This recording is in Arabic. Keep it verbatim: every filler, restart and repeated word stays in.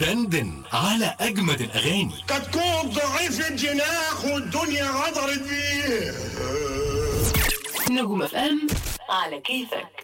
ودندن على أجمد الأغاني. كتكون ضعيف الجناح والدنيا غدرت بيه. نجوم اف ام على كيفك.